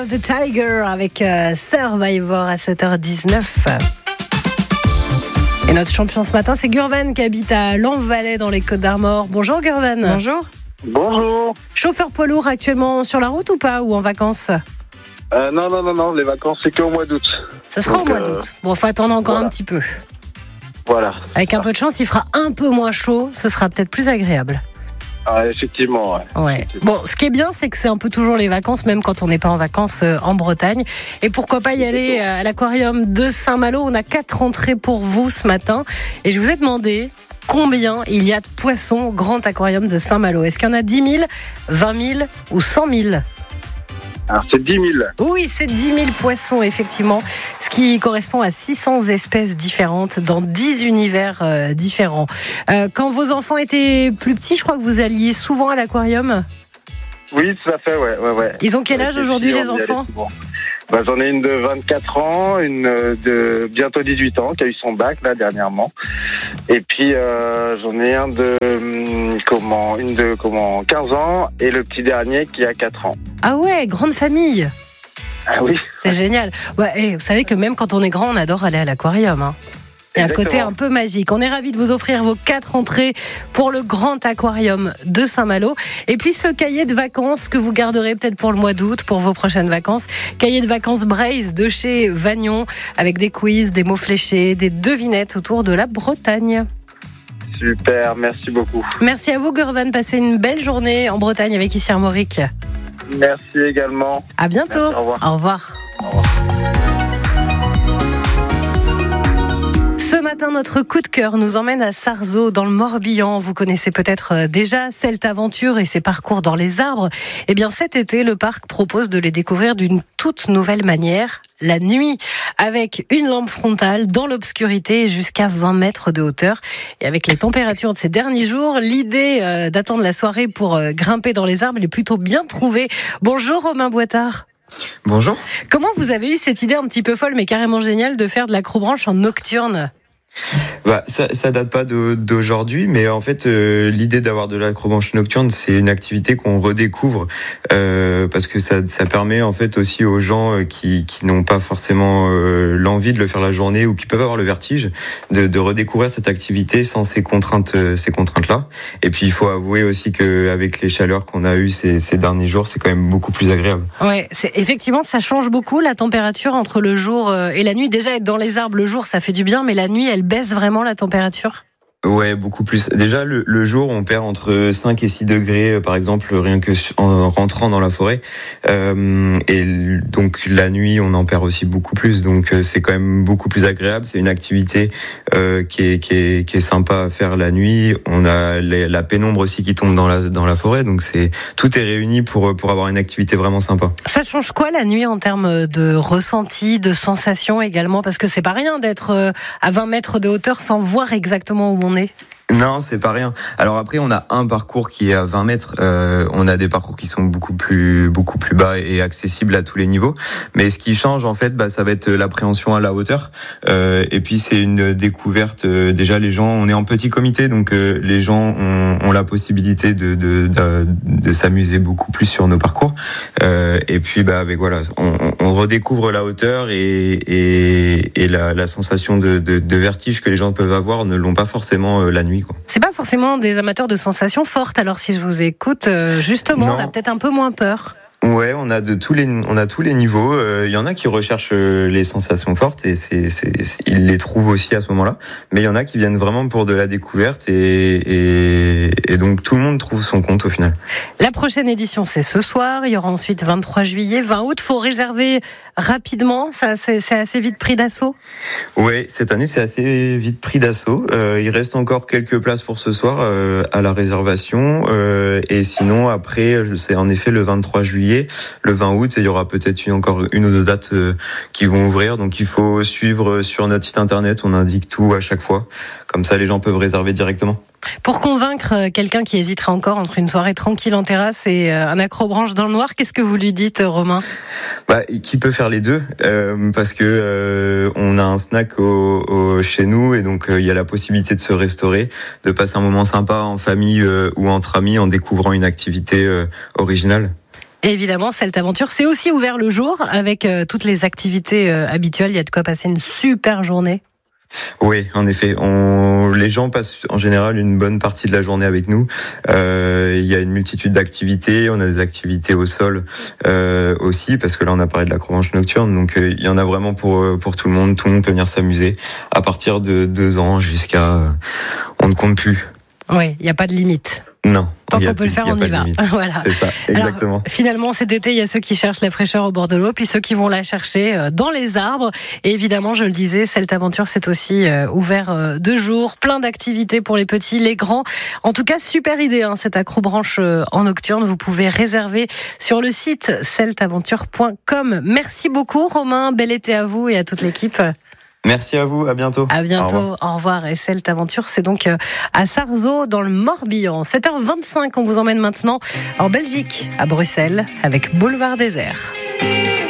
of the Tiger avec Survivor à 7h19. Et notre champion ce matin, c'est Gurvan qui habite à Lanvalet dans les Côtes-d'Armor. Bonjour Gurvan. Bonjour. Bonjour. Chauffeur poids lourd actuellement sur la route ou pas, ou en vacances? Non, les vacances c'est qu'au mois d'août. Ça sera au mois d'août. Bon, faut attendre encore un petit peu. Voilà. Avec un peu de chance, il fera un peu moins chaud, ce sera peut-être plus agréable. Ah, effectivement, ouais. Bon, ce qui est bien, c'est que c'est un peu toujours les vacances, même quand on n'est pas en vacances en Bretagne. Et pourquoi pas y aller à l'aquarium de Saint-Malo. On a 4 entrées pour vous ce matin. Et je vous ai demandé combien il y a de poissons au grand aquarium de Saint-Malo. Est-ce qu'il y en a 10 000, 20 000 ou 100 000 ? Alors, c'est 10 000. Oui, c'est 10 000 poissons, effectivement. Ce qui correspond à 600 espèces différentes dans 10 univers différents. Quand vos enfants étaient plus petits, je crois que vous alliez souvent à l'aquarium. Oui, tout à fait, ouais. Ils ont quel âge aujourd'hui, les enfants ? J'en ai une de 24 ans, une de bientôt 18 ans, qui a eu son bac, là, dernièrement. Et puis, j'en ai un de 15 ans, et le petit dernier qui a 4 ans. Ah ouais, grande famille. Ah oui. C'est génial. Ouais, et vous savez que même quand on est grand, on adore aller à l'aquarium, hein. Il y a un côté un peu magique. On est ravis de vous offrir vos 4 entrées pour le grand aquarium de Saint-Malo. Et puis ce cahier de vacances que vous garderez peut-être pour le mois d'août, pour vos prochaines vacances. Cahier de vacances Braze de chez Vagnon, avec des quiz, des mots fléchés, des devinettes autour de la Bretagne. Super, merci beaucoup. Merci à vous Gurvan, passez une belle journée en Bretagne avec ici Armorique. Merci également. À bientôt. Merci, au revoir. Au revoir. Au revoir. Ce matin, notre coup de cœur nous emmène à Sarzeau, dans le Morbihan. Vous connaissez peut-être déjà Celte Aventure et ses parcours dans les arbres. Eh bien, cet été, le parc propose de les découvrir d'une toute nouvelle manière, la nuit, avec une lampe frontale dans l'obscurité jusqu'à 20 mètres de hauteur. Et avec les températures de ces derniers jours, l'idée d'attendre la soirée pour grimper dans les arbres, elle est plutôt bien trouvée. Bonjour Romain Boitard. Bonjour. Comment vous avez eu cette idée un petit peu folle mais carrément géniale de faire de l'acrobranche en nocturne ? Ça date pas d'aujourd'hui, mais en fait l'idée d'avoir de l'acrobranche nocturne, c'est une activité qu'on redécouvre parce que ça permet en fait aussi aux gens qui n'ont pas forcément l'envie de le faire la journée ou qui peuvent avoir le vertige de redécouvrir cette activité sans ces contraintes là. Et puis il faut avouer aussi que avec les chaleurs qu'on a eues ces derniers jours, c'est quand même beaucoup plus agréable. Ouais, effectivement ça change beaucoup la température entre le jour et la nuit. Déjà être dans les arbres le jour, ça fait du bien, mais la nuit elle baisse vraiment la température? Ouais, beaucoup plus. Déjà, le jour, on perd entre 5 et 6 degrés, par exemple, rien que en rentrant dans la forêt. Et donc, la nuit, on en perd aussi beaucoup plus. Donc, c'est quand même beaucoup plus agréable. C'est une activité qui est sympa à faire la nuit. On a la pénombre aussi qui tombe dans la forêt. Donc, tout est réuni pour avoir une activité vraiment sympa. Ça change quoi la nuit en termes de ressenti, de sensations également? Parce que c'est pas rien d'être à 20 mètres de hauteur sans voir exactement où on est. Non, c'est pas rien. Alors après, on a un parcours qui est à 20 mètres. On a des parcours qui sont beaucoup plus bas et accessibles à tous les niveaux. Mais ce qui change, en fait, ça va être l'appréhension à la hauteur. Et puis, c'est une découverte. Déjà, les gens, on est en petit comité, donc les gens ont la possibilité de s'amuser beaucoup plus sur nos parcours. Et puis, on redécouvre la hauteur et la sensation de vertige que les gens peuvent avoir ne l'ont pas forcément la nuit. C'est pas forcément des amateurs de sensations fortes, alors si je vous écoute, justement, non. On a peut-être un peu moins peur. Ouais, on a tous les niveaux. Il y en a qui recherchent les sensations fortes et ils les trouvent aussi à ce moment-là. Mais il y en a qui viennent vraiment pour de la découverte et donc tout le monde trouve son compte au final. La prochaine édition, c'est ce soir. Il y aura ensuite 23 juillet, 20 août. Faut réserver rapidement. Ça, c'est assez vite pris d'assaut. Ouais, cette année, c'est assez vite pris d'assaut. Il reste encore quelques places pour ce soir à la réservation. Et sinon, après, c'est en effet le 23 juillet. Le 20 août, il y aura peut-être encore une ou deux dates qui vont ouvrir. Donc, il faut suivre sur notre site internet. On indique tout à chaque fois. Comme ça, les gens peuvent réserver directement. Pour convaincre quelqu'un qui hésiterait encore entre une soirée tranquille en terrasse et un acrobranche dans le noir, qu'est-ce que vous lui dites, Romain ? Qui peut faire les deux, parce que on a un snack chez nous et donc il y a la possibilité de se restaurer, de passer un moment sympa en famille ou entre amis en découvrant une activité originale. Et évidemment, Celte Aventure, c'est aussi ouvert le jour avec toutes les activités habituelles. Il y a de quoi passer une super journée. Oui, en effet. Les gens passent en général une bonne partie de la journée avec nous. Il y a une multitude d'activités. On a des activités au sol aussi, parce que là on a parlé de l'acrobranche nocturne. Donc il y en a vraiment pour tout le monde. Tout le monde peut venir s'amuser à partir de 2 ans jusqu'à on ne compte plus. Oui, il n'y a pas de limite. Non. Tant qu'on peut le faire, on y va. Voilà. C'est ça, exactement. Alors, finalement, cet été, il y a ceux qui cherchent la fraîcheur au bord de l'eau, puis ceux qui vont la chercher dans les arbres. Et évidemment, je le disais, Celte Aventure, c'est aussi ouvert 2 jours, plein d'activités pour les petits, les grands. En tout cas, super idée, cette acrobranche en nocturne. Vous pouvez réserver sur le site celteaventure.com. Merci beaucoup, Romain. Bel été à vous et à toute l'équipe. Merci à vous, à bientôt. À bientôt, au revoir. Et Celte Aventure, c'est donc à Sarzeau, dans le Morbihan. 7h25, on vous emmène maintenant en Belgique, à Bruxelles, avec Boulevard Désert.